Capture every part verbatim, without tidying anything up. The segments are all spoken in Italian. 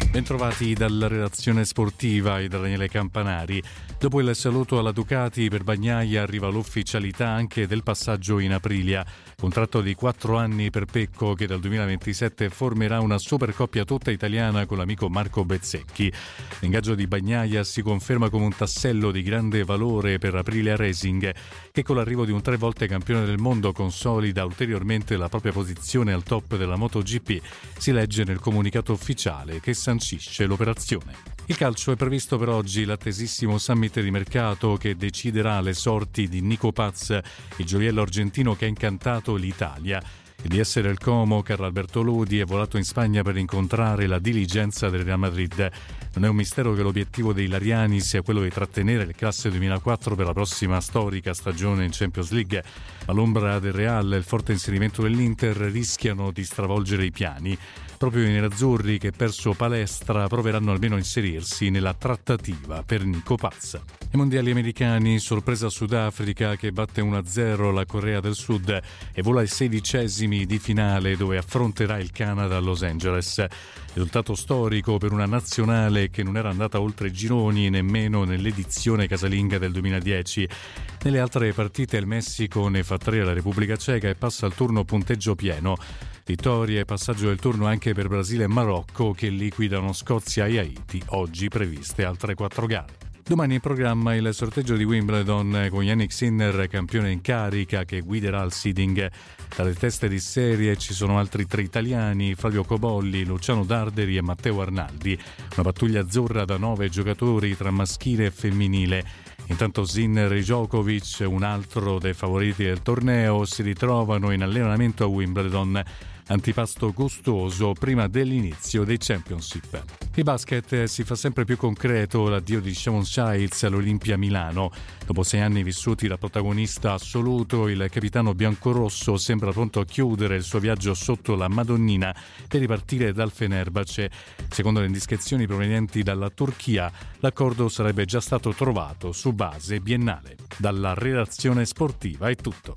Bentrovati dalla redazione sportiva e da Daniele Campanari. Dopo il saluto alla Ducati, per Bagnaia arriva l'ufficialità anche del passaggio in Aprilia. Contratto di quattro anni per Pecco, che dal duemilaventisette formerà una supercoppia tutta italiana con l'amico Marco Bezzecchi. L'ingaggio di Bagnaia si conferma come un tassello di grande valore per Aprilia Racing, che con l'arrivo di un tre volte campione del mondo consolida ulteriormente la propria posizione al top della MotoGP, si legge nel comunicato ufficiale che sancisce l'operazione. Il calcio è previsto per oggi l'attesissimo summit di mercato che deciderà le sorti di Nico Paz, il gioiello argentino che ha incantato l'Italia. Il D S del Como, Carlo Alberto Lodi, è volato in Spagna per incontrare la dirigenza del Real Madrid. Non è un mistero che l'obiettivo dei Lariani sia quello di trattenere il classe duemilaquattro per la prossima storica stagione in Champions League, ma l'ombra del Real e il forte inserimento dell'Inter rischiano di stravolgere i piani. Proprio i nerazzurri, che perso palestra, proveranno almeno a inserirsi nella trattativa per Nico Paz. I mondiali americani, sorpresa Sudafrica che batte uno a zero la Corea del Sud e vola ai sedicesimi di finale dove affronterà il Canada a Los Angeles. Risultato storico per una nazionale che non era andata oltre i gironi nemmeno nell'edizione casalinga del duemiladieci. Nelle altre partite il Messico ne fa tre alla Repubblica Ceca e passa al turno punteggio pieno. Vittoria e passaggio del turno anche per Brasile e Marocco, che liquidano Scozia e Haiti, oggi previste altre quattro gare. Domani in programma il sorteggio di Wimbledon con Jannik Sinner, campione in carica, che guiderà il seeding. Dalle teste di serie ci sono altri tre italiani, Flavio Cobolli, Luciano Darderi e Matteo Arnaldi. Una pattuglia azzurra da nove giocatori tra maschile e femminile. Intanto Sinner e Djokovic, un altro dei favoriti del torneo, si ritrovano in allenamento a Wimbledon. Antipasto gustoso prima dell'inizio dei Championship. Il basket si fa sempre più concreto l'addio di Shavon Shields all'Olimpia Milano. Dopo sei anni vissuti da protagonista assoluto, il capitano biancorosso sembra pronto a chiudere il suo viaggio sotto la Madonnina per ripartire dal Fenerbahce. Secondo le indiscrezioni provenienti dalla Turchia, l'accordo sarebbe già stato trovato su base biennale. Dalla redazione sportiva è tutto.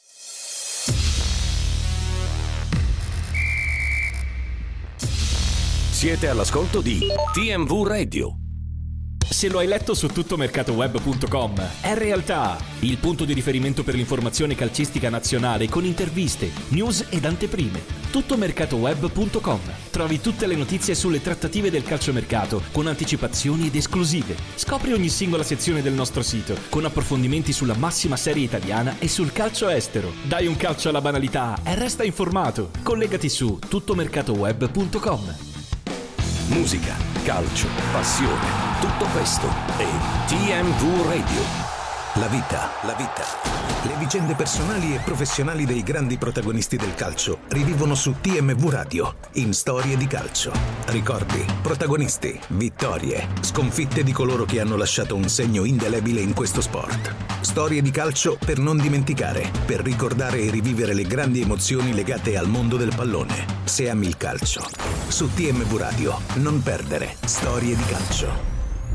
Siete all'ascolto di T M V Radio. Se lo hai letto su tuttomercatoweb punto com, è realtà. Il punto di riferimento per l'informazione calcistica nazionale con interviste, news ed anteprime. tuttomercatoweb punto com. Trovi tutte le notizie sulle trattative del calciomercato con anticipazioni ed esclusive. Scopri ogni singola sezione del nostro sito con approfondimenti sulla massima serie italiana e sul calcio estero. Dai un calcio alla banalità e resta informato. Collegati su tuttomercatoweb punto com. Musica, calcio, passione, tutto questo è T M V Radio. La vita, la vita. Le vicende personali e professionali dei grandi protagonisti del calcio rivivono su T M V Radio in Storie di calcio. Ricordi, protagonisti, vittorie, sconfitte di coloro che hanno lasciato un segno indelebile in questo sport. Storie di calcio per non dimenticare, per ricordare e rivivere le grandi emozioni legate al mondo del pallone. Se ami il calcio, su T M V Radio non perdere Storie di calcio.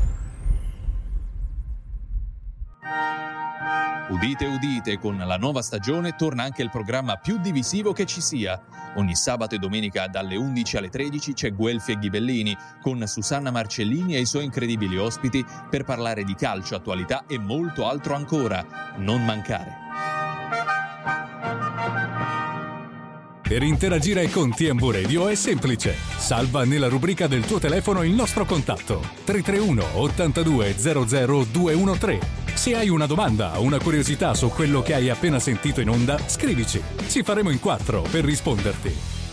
Udite, udite, con la nuova stagione torna anche il programma più divisivo che ci sia. Ogni sabato e domenica dalle undici alle tredici c'è Guelfi e Ghibellini con Susanna Marcellini e i suoi incredibili ospiti per parlare di calcio, attualità e molto altro ancora. Non mancare. Per interagire con T M V Radio è semplice. Salva nella rubrica del tuo telefono il nostro contatto tre tre uno ottantadue zero zero due uno tre. Se hai una domanda o una curiosità su quello che hai appena sentito in onda, scrivici. Ci faremo in quattro per risponderti.